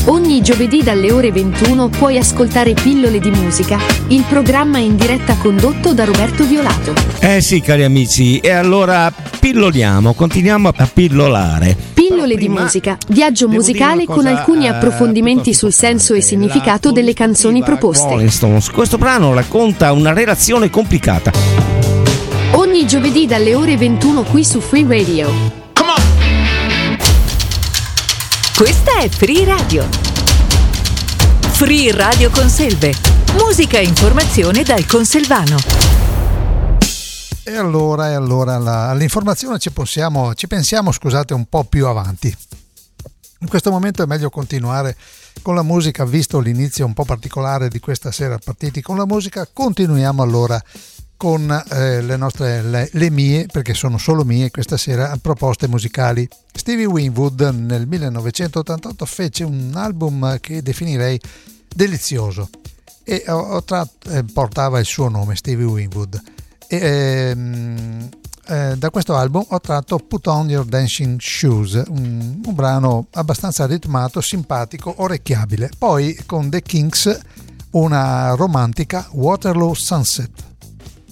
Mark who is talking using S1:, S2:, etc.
S1: Ogni giovedì dalle ore 21 puoi ascoltare Pillole di musica, il programma in diretta condotto da Roberto Violato.
S2: Sì, cari amici, e allora pilloliamo, continuiamo a pillolare.
S1: Pillole di musica, viaggio musicale con alcuni approfondimenti sul senso e significato delle canzoni proposte.
S2: Rolling Stones. Questo brano racconta una relazione complicata.
S1: Ogni giovedì dalle ore 21 qui su Free Radio.
S3: Questa è Free Radio. Free Radio Conselve. Musica e informazione dal conselvano.
S4: E allora all'informazione ci pensiamo, scusate, un po' più avanti. In questo momento è meglio continuare con la musica, visto l'inizio un po' particolare di questa sera, partiti con la musica. Continuiamo allora con le mie, perché sono solo mie questa sera, proposte musicali. Stevie Winwood nel 1988 fece un album che definirei delizioso e portava il suo nome, Stevie Winwood. Da questo album ho tratto Put On Your Dancing Shoes, un brano abbastanza ritmato, simpatico, orecchiabile. Poi con The Kinks una romantica, Waterloo Sunset.